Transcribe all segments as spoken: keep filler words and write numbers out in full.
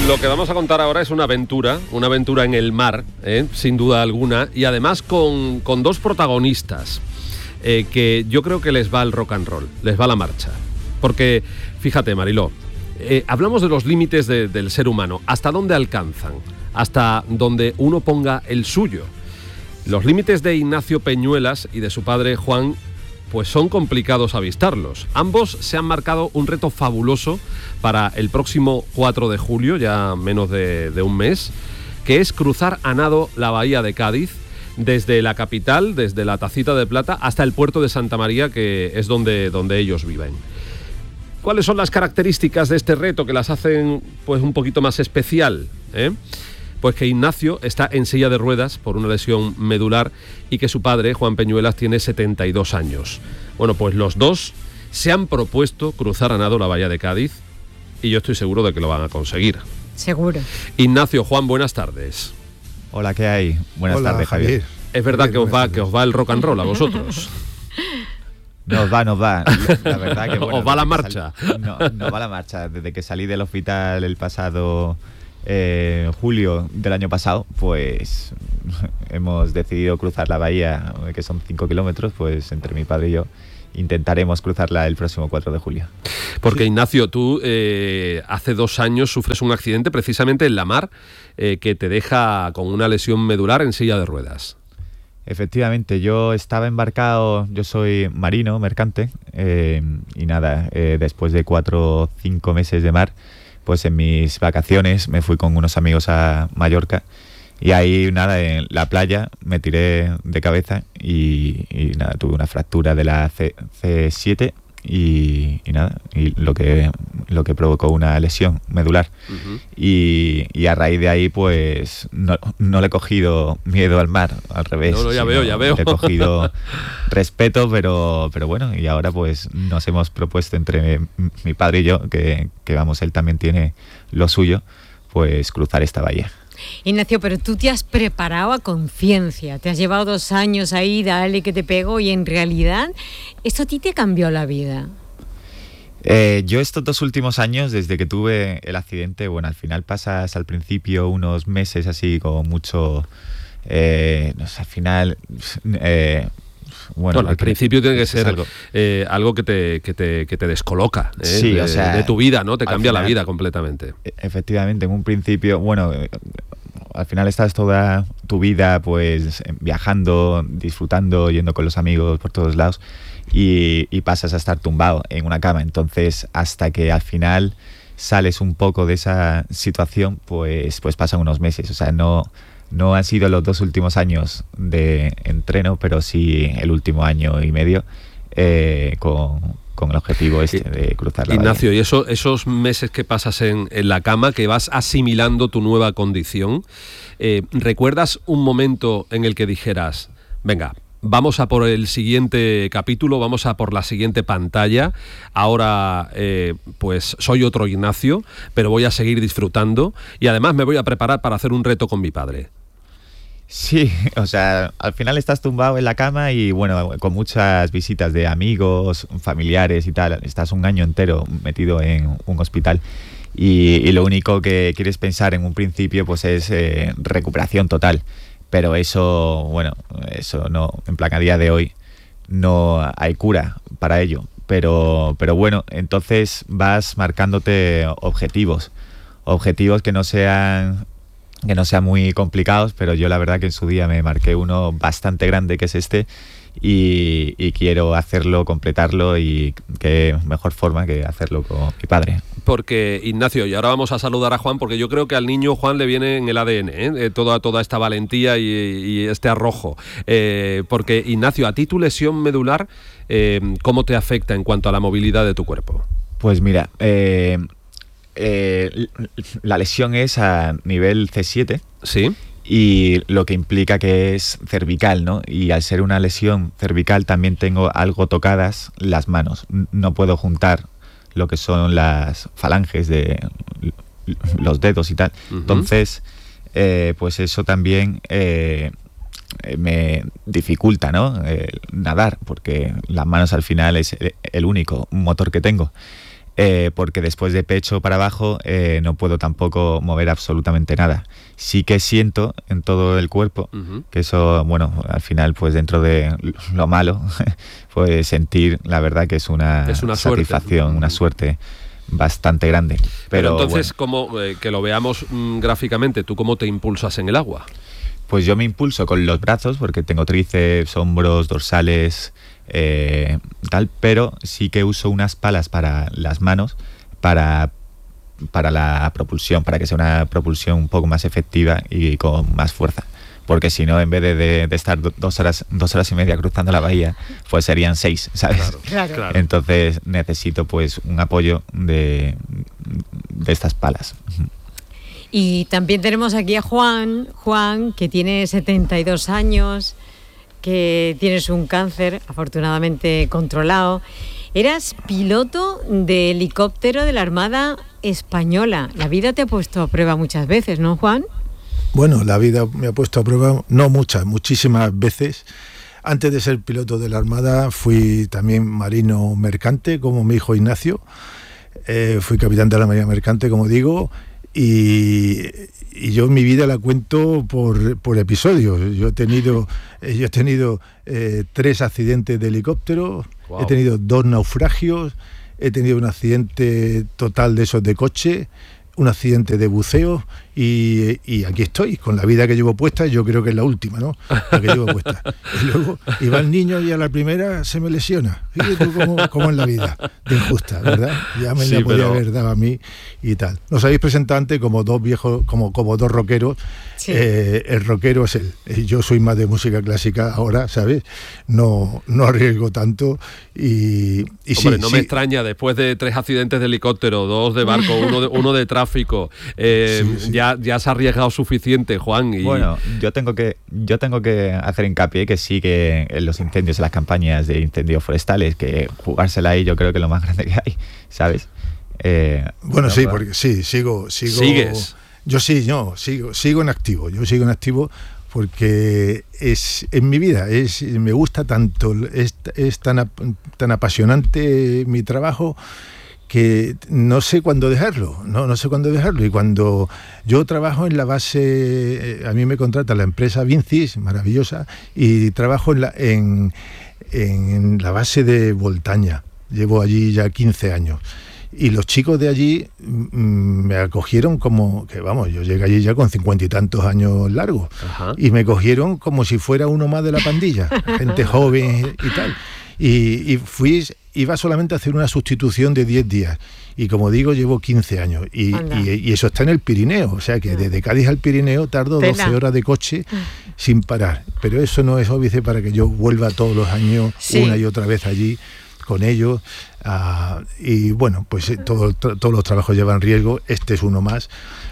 Lo que vamos a contar ahora es una aventura, una aventura en el mar, ¿eh? Sin duda alguna, y además con, con dos protagonistas eh, que yo creo que les va el rock and roll, les va la marcha. Porque, fíjate, Mariló, eh, hablamos de los límites de, del ser humano, hasta dónde alcanzan, hasta donde uno ponga el suyo. Los límites de Ignacio Peñuelas y de su padre Juan pues son complicados avistarlos. Ambos se han marcado un reto fabuloso para el próximo cuatro de julio, ya menos de, de un mes, que es cruzar a nado la bahía de Cádiz, desde la capital, desde la Tacita de Plata, hasta el puerto de Santa María, que es donde, donde ellos viven. ¿Cuáles son las características de este reto que las hacen pues un poquito más especial? ¿Eh? Pues que Ignacio está en silla de ruedas por una lesión medular y que su padre, Juan Peñuelas, tiene setenta y dos años. Bueno, pues los dos se han propuesto cruzar a nado la bahía de Cádiz y yo estoy seguro de que lo van a conseguir. Seguro. Ignacio, Juan, buenas tardes. Hola, ¿qué hay? Buenas Hola, tardes, Javier. Javier. Es verdad Javier, que os va, que os va el rock and roll a vosotros. Nos va, nos va. La verdad que bueno, ¿Os va la desde que marcha? Salí, no, nos va la marcha. Desde que salí del hospital el pasado eh, julio del año pasado, pues hemos decidido cruzar la bahía, que son cinco kilómetros, pues entre mi padre y yo intentaremos cruzarla el próximo cuatro de julio. Porque Ignacio, tú eh, hace dos años sufres un accidente precisamente en la mar eh, que te deja con una lesión medular en silla de ruedas. Efectivamente, yo estaba embarcado, yo soy marino, mercante, eh, y nada, eh, después de cuatro o cinco meses de mar, pues en mis vacaciones me fui con unos amigos a Mallorca y ahí nada, en la playa me tiré de cabeza y, y nada, tuve una fractura de la C siete y, y nada, y lo que, lo que provocó una lesión medular. Uh-huh. y, y a raíz de ahí pues no, no le he cogido miedo al mar, al revés. No, no, ya veo, ya veo. Le he cogido respeto, pero, pero bueno, y ahora pues nos hemos propuesto entre mi padre y yo, que, que vamos, él también tiene lo suyo, pues cruzar esta bahía. Ignacio, pero tú te has preparado a conciencia, te has llevado dos años ahí, dale que te pego, y en realidad esto a ti te cambió la vida. Eh, yo estos dos últimos años, desde que tuve el accidente, bueno, al final pasas al principio unos meses así como mucho, eh, no sé, al final... Eh, Bueno, bueno, al principio tiene que ser algo, eh, algo que, te, que, te, que te descoloca ¿eh? sí, de, o sea, de tu vida, ¿no? Te cambia final, la vida completamente. Efectivamente, en un principio, bueno, al final estás toda tu vida pues viajando, disfrutando, yendo con los amigos por todos lados y, y pasas a estar tumbado en una cama. Entonces, hasta que al final sales un poco de esa situación, pues, pues pasan unos meses. O sea, no... No han sido los dos últimos años de entreno, pero sí el último año y medio eh, con, con el objetivo este de cruzar la Ignacio, bahía. y eso, esos meses que pasas en, en la cama, que vas asimilando tu nueva condición, eh, ¿recuerdas un momento en el que dijeras, venga, vamos a por el siguiente capítulo, vamos a por la siguiente pantalla, ahora eh, pues soy otro Ignacio, pero voy a seguir disfrutando y además me voy a preparar para hacer un reto con mi padre? Sí, o sea, al final estás tumbado en la cama y bueno, con muchas visitas de amigos, familiares y tal, estás un año entero metido en un hospital y, y lo único que quieres pensar en un principio pues es eh, recuperación total. Pero eso, bueno, eso no, en plan a día de hoy no hay cura para ello. Pero, pero bueno, entonces vas marcándote objetivos, objetivos que no sean, que no sean muy complicados, pero yo la verdad que en su día me marqué uno bastante grande, que es este, y, y quiero hacerlo, completarlo, y qué mejor forma que hacerlo con mi padre. Porque, Ignacio, y ahora vamos a saludar a Juan, porque yo creo que al niño Juan le viene en el A D N, ¿eh? toda, toda esta valentía y, y este arrojo. Eh, porque, Ignacio, a ti tu lesión medular, eh, ¿cómo te afecta en cuanto a la movilidad de tu cuerpo? Pues mira, eh, eh, la lesión es a nivel C siete. Sí. Y lo que implica que es cervical, ¿no? Y al ser una lesión cervical también tengo algo tocadas las manos. No puedo juntar lo que son las falanges de los dedos y tal. Uh-huh. Entonces, eh, pues eso también eh, me dificulta, ¿no? Eh, nadar, porque las manos al final es el único motor que tengo. eh, porque después de pecho para abajo eh, no puedo tampoco mover absolutamente nada. Sí que siento en todo el cuerpo, uh-huh. que eso, bueno, al final, pues dentro de lo malo, pues sentir, la verdad que es una, es una satisfacción, suerte. una suerte bastante grande. Pero, Pero entonces, bueno, como eh, que lo veamos mmm, gráficamente, ¿tú cómo te impulsas en el agua? Pues yo me impulso con los brazos, porque tengo tríceps, hombros, dorsales, eh, tal, pero sí que uso unas palas para las manos, para, para la propulsión, para que sea una propulsión un poco más efectiva y con más fuerza. Porque si no, en vez de, de, de estar dos horas, dos horas y media cruzando la bahía, pues serían seis, ¿sabes? Claro, claro. Entonces necesito pues un apoyo de, de estas palas. Y también tenemos aquí a Juan, Juan, que tiene setenta y dos años, que tienes un cáncer afortunadamente controlado. Eras piloto de helicóptero de la Armada Española. La vida te ha puesto a prueba muchas veces, ¿no, Juan? Bueno, la vida me ha puesto a prueba, no muchas, muchísimas veces. Antes de ser piloto de la Armada fui también marino mercante, como mi hijo Ignacio. Eh, fui capitán de la Marina Mercante, como digo, y, y yo mi vida la cuento por, por episodios. Yo he tenido, yo he tenido eh, tres accidentes de helicóptero, wow. He tenido dos naufragios, he tenido un accidente total de esos de coche, un accidente de buceo y, y aquí estoy, con la vida que llevo puesta, yo creo que es la última, ¿no? La que llevo puesta. Y luego iba el niño y a la primera se me lesiona. Fíjate tú cómo, cómo es la vida, de injusta, ¿verdad? Ya me sí, la podía pero... haber dado a mí y tal. Nos habéis presentado antes como dos viejos, como, como dos rockeros. Sí. Eh, el rockero es él. Yo soy más de música clásica ahora, ¿sabes? No, no arriesgo tanto y, y Hombre, sí, no sí. me extraña, después de tres accidentes de helicóptero, dos de barco, uno de, uno de tráfico, eh, sí, sí. ya ya se ha arriesgado suficiente, Juan. Y... Bueno, yo tengo que yo tengo que hacer hincapié que sí que en los incendios, en las campañas de incendios forestales, que jugársela ahí yo creo que es lo más grande que hay, ¿sabes? Eh, bueno, sí, porque sí, sigo, sigo. ¿Sigues? Yo sí, no, sigo, sigo en activo, yo sigo en activo porque es en mi vida, es me gusta tanto, es, es tan, tan apasionante mi trabajo que no sé cuándo dejarlo, no, no sé cuándo dejarlo. Y cuando yo trabajo en la base, a mí me contrata la empresa Vincis, maravillosa, y trabajo en la, en, en la base de Voltaña, llevo allí ya quince años. Y los chicos de allí mmm, me acogieron como, que vamos, yo llegué allí ya con cincuenta y tantos años largos. Ajá. Y me cogieron como si fuera uno más de la pandilla, gente joven y tal. Y, y fui, iba solamente a hacer una sustitución de diez días. Y como digo, llevo quince años. Y, y, y eso está en el Pirineo. O sea que desde Cádiz al Pirineo tardo doce horas de coche sin parar. Pero eso no es óbice para que yo vuelva todos los años, sí. una y otra vez allí con ellos. Uh, y bueno, pues todo, todos los trabajos llevan riesgo. Este es uno más.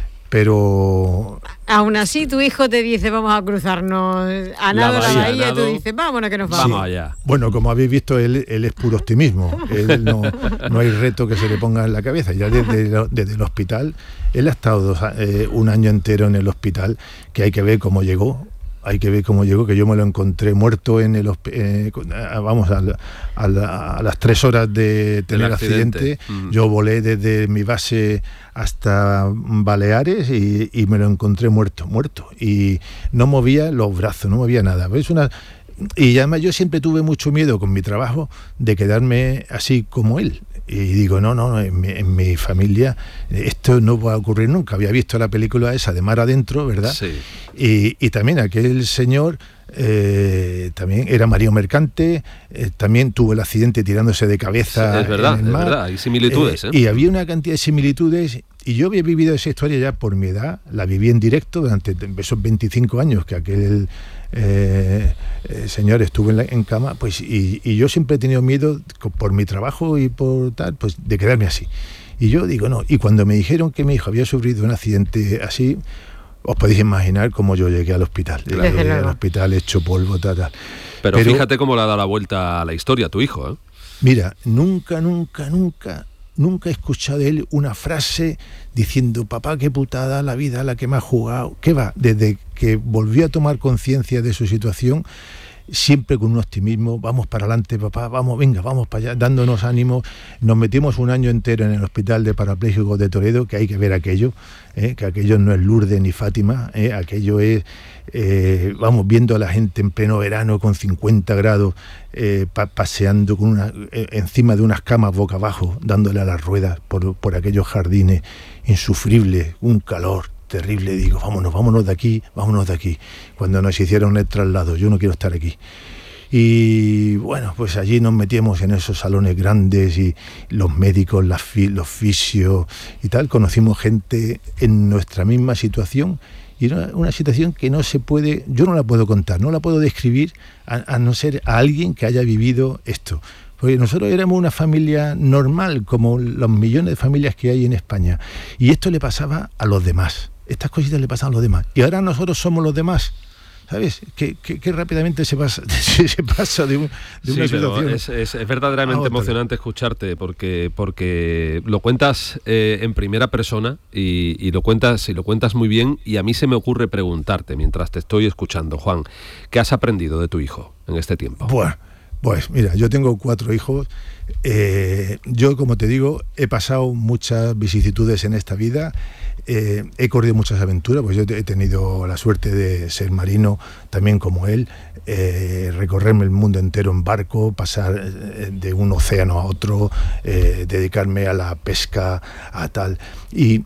Pero aún así tu hijo te dice vamos a cruzarnos a nado la bahía y tú dices vámonos que nos vamos. Vamos allá. Bueno, como habéis visto, él, él es puro optimismo. Él no, no hay reto que se le ponga en la cabeza. Ya desde, desde el hospital, él ha estado dos, eh, un año entero en el hospital, que hay que ver cómo llegó. Hay que ver cómo llegó, que yo me lo encontré muerto en el eh, vamos a, la, a, la, a las tres horas de tener accidente, accidente. Mm. Yo volé desde mi base hasta Baleares y, y me lo encontré muerto, muerto y no movía los brazos, no movía nada. Es una y además yo siempre tuve mucho miedo con mi trabajo de quedarme así como él. Y digo, no, no, en mi, en mi familia esto no va a ocurrir nunca. Había visto la película esa de Mar Adentro, ¿verdad? Sí. Y, y también aquel señor eh, también era marino mercante, eh, también tuvo el accidente tirándose de cabeza. Sí, es verdad, en el mar. Es verdad, hay similitudes. Eh, ¿eh? Y había una cantidad de similitudes. Y yo había vivido esa historia ya por mi edad, la viví en directo durante esos veinticinco años que aquel eh, eh, señor estuvo en, la, en cama, pues y, y yo siempre he tenido miedo por mi trabajo y por tal, pues de quedarme así. Y yo digo, no, y cuando me dijeron que mi hijo había sufrido un accidente así, os podéis imaginar cómo yo llegué al hospital. Yo llegué al hospital hecho polvo, tal, tal. Pero, Pero fíjate cómo le ha dado la vuelta a la historia a tu hijo, ¿eh? Mira, nunca, nunca, nunca... Nunca he escuchado de él una frase diciendo, papá, qué putada la vida, la que me ha jugado. ¿Qué va? Desde que volvió a tomar conciencia de su situación, siempre con un optimismo, vamos para adelante, papá, vamos, venga, vamos para allá, dándonos ánimo. Nos metimos un año entero en el hospital de parapléjicos de Toledo, que hay que ver aquello, eh, que aquello no es Lourdes ni Fátima, eh, aquello es, eh, vamos, viendo a la gente en pleno verano con cincuenta grados, eh, pa paseando con una, eh, encima de unas camas boca abajo, dándole a las ruedas por, por aquellos jardines insufribles, un calor terrible. Digo, vámonos, vámonos de aquí, vámonos de aquí. Cuando nos hicieron el traslado, yo no quiero estar aquí. Y bueno, pues allí nos metíamos en esos salones grandes y los médicos, las fi los fisios y tal. Conocimos gente en nuestra misma situación y era una situación que no se puede, yo no la puedo contar, no la puedo describir a, a no ser a alguien que haya vivido esto. Porque nosotros éramos una familia normal, como los millones de familias que hay en España. Y esto le pasaba a los demás. Estas cositas le pasan a los demás. Y ahora nosotros somos los demás. ¿Sabes? Que, que, que rápidamente se pasa, se pasa de, un, de sí, una situación. Es, es, es verdaderamente emocionante escucharte porque, porque lo cuentas eh, en primera persona y, y, lo cuentas, y lo cuentas muy bien. Y a mí se me ocurre preguntarte, mientras te estoy escuchando, Juan, ¿qué has aprendido de tu hijo en este tiempo? Bueno, pues mira, yo tengo cuatro hijos. Eh, yo, como te digo, he pasado muchas vicisitudes en esta vida. Eh, he corrido muchas aventuras, pues yo he tenido la suerte de ser marino también como él, eh, recorrerme el mundo entero en barco, pasar eh, de un océano a otro, eh, dedicarme a la pesca, a tal, y,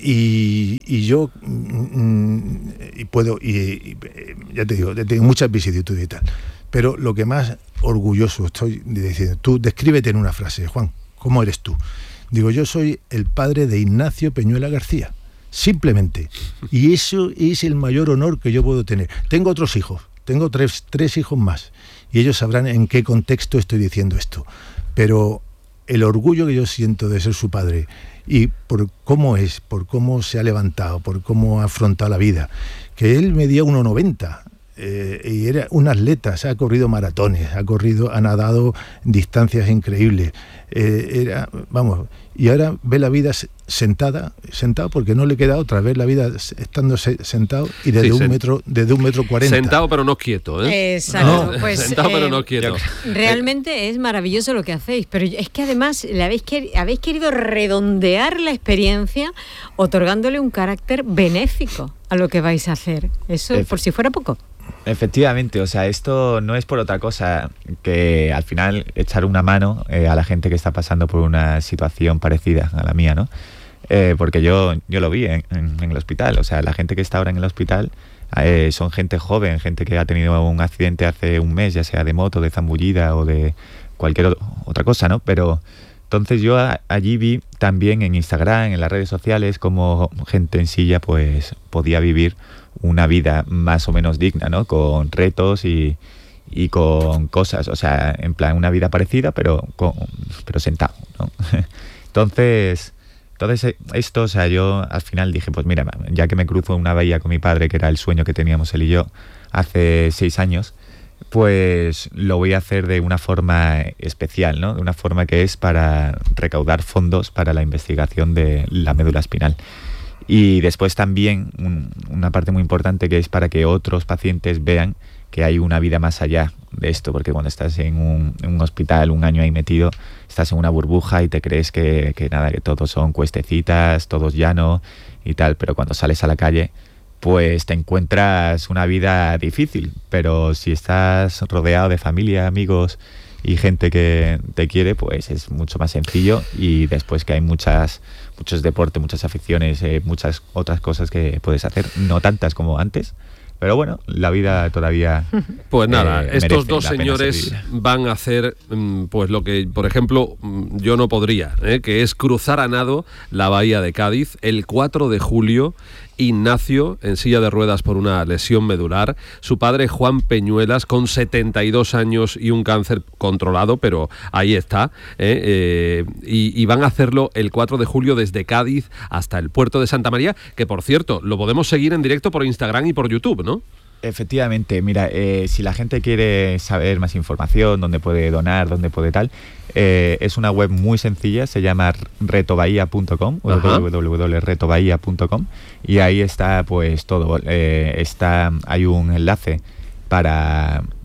y, y yo mm, y puedo, y, y ya te digo, tengo muchas vicisitudes y tal, pero lo que más orgulloso estoy diciendo, tú descríbete en una frase, Juan, ¿cómo eres tú? Digo, yo soy el padre de Ignacio Peñuela García. Simplemente. Y eso es el mayor honor que yo puedo tener. Tengo otros hijos, tengo tres, tres hijos más, y ellos sabrán en qué contexto estoy diciendo esto. Pero el orgullo que yo siento de ser su padre, y por cómo es, por cómo se ha levantado, por cómo ha afrontado la vida, que él medía uno noventa, eh, y era un atleta, se ha corrido maratones, ha corrido, ha nadado distancias increíbles, eh, era, vamos, y ahora ve la vida sentada, sentado porque no le queda otra, ver la vida estando sentado y desde sí, un metro, desde un metro cuarenta. Sentado pero no quieto, ¿eh? Exacto, no, pues sentado eh, pero no quieto. Realmente es maravilloso lo que hacéis, pero es que además le habéis, quer habéis querido redondear la experiencia otorgándole un carácter benéfico a lo que vais a hacer. Eso, Efe por si fuera poco. Efectivamente, o sea, esto no es por otra cosa que al final echar una mano eh, a la gente que está pasando por una situación parecida a la mía, ¿no? Eh, porque yo, yo lo vi en, en, en el hospital, o sea, la gente que está ahora en el hospital eh, son gente joven, gente que ha tenido un accidente hace un mes, ya sea de moto, de zambullida o de cualquier otra cosa, ¿no? Pero entonces yo a, allí vi también en Instagram, en las redes sociales, como gente en silla pues podía vivir una vida más o menos digna, ¿no? Con retos y, y con cosas, o sea, en plan una vida parecida, pero, con, pero sentado, ¿no? Entonces, entonces esto, o sea, yo al final dije, pues mira, ya que me cruzo una bahía con mi padre, que era el sueño que teníamos él y yo hace seis años, pues lo voy a hacer de una forma especial, ¿no? De una forma que es para recaudar fondos para la investigación de la médula espinal. Y después también un, una parte muy importante que es para que otros pacientes vean que hay una vida más allá de esto, porque cuando estás en un, en un hospital un año ahí metido, estás en una burbuja y te crees que, que nada, que todos son cuestecitas, todos llano y tal, pero cuando sales a la calle pues te encuentras una vida difícil, pero si estás rodeado de familia, amigos y gente que te quiere, pues es mucho más sencillo. Y después que hay muchas muchos deportes, muchas aficiones, eh, muchas otras cosas que puedes hacer, no tantas como antes, pero bueno, la vida todavía pues nada, eh, estos dos señores van a hacer pues lo que, por ejemplo, yo no podría, ¿eh? que es cruzar a nado la bahía de Cádiz el cuatro de julio. Ignacio en silla de ruedas por una lesión medular, su padre Juan Peñuelas con setenta y dos años y un cáncer controlado, pero ahí está, ¿eh? Eh, y, y van a hacerlo el cuatro de julio desde Cádiz hasta el puerto de Santa María, que por cierto, lo podemos seguir en directo por Instagram y por YouTube, ¿no? Efectivamente, mira, eh, si la gente quiere saber más información, dónde puede donar, dónde puede tal, eh, es una web muy sencilla, se llama reto bahía punto com, w w w punto reto bahía punto com, y ahí está pues todo, eh, está, hay un enlace para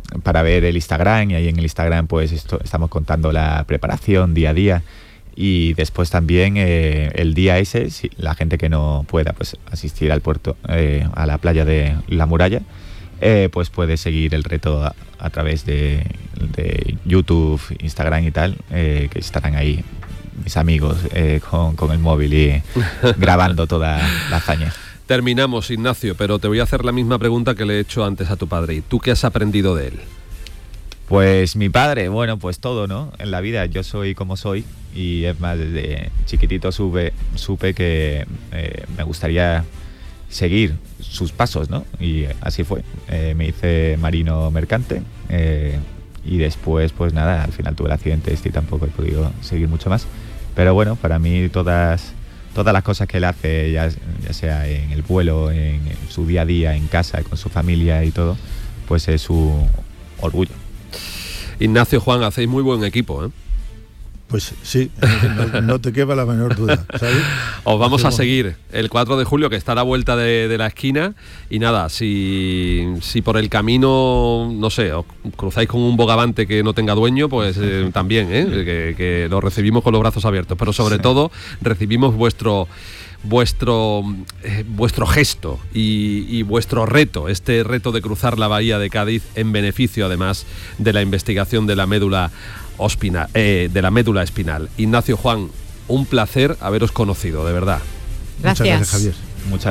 para ver el Instagram, y ahí en el Instagram pues esto, estamos contando la preparación día a día. Y después también eh, el día ese, si la gente que no pueda pues asistir al puerto, eh, a la playa de La Muralla, eh, pues puede seguir el reto a, a través de, de YouTube, Instagram y tal, eh, que estarán ahí mis amigos eh, con, con el móvil y grabando toda la hazaña. Terminamos, Ignacio, pero te voy a hacer la misma pregunta que le he hecho antes a tu padre. ¿Y tú qué has aprendido de él? Pues mi padre, bueno, pues todo, ¿no? En la vida yo soy como soy, y es más, desde chiquitito supe, supe que eh, me gustaría seguir sus pasos, ¿no? Y así fue. Eh, me hice marino mercante eh, y después, pues nada, al final tuve el accidente este y tampoco he podido seguir mucho más. Pero bueno, para mí todas, todas las cosas que él hace, ya, ya sea en el vuelo, en, en su día a día, en casa, con su familia y todo, pues es su orgullo. Ignacio, Juan, hacéis muy buen equipo, ¿eh? Pues sí, no, no te quepa la menor duda, ¿sabes? Os vamos Hacemos... a seguir el cuatro de julio, que está a la vuelta de, de la esquina, y nada, si, si por el camino, no sé, os cruzáis con un bogavante que no tenga dueño, pues eh, también, ¿eh? Que, que lo recibimos con los brazos abiertos, pero sobre sí. todo recibimos vuestro... vuestro eh, vuestro gesto y, y vuestro reto, este reto de cruzar la bahía de Cádiz en beneficio además de la investigación de la médula ospina, eh, de la médula espinal. Ignacio, Juan, un placer haberos conocido, de verdad. Gracias. Muchas gracias, Javier. Muchas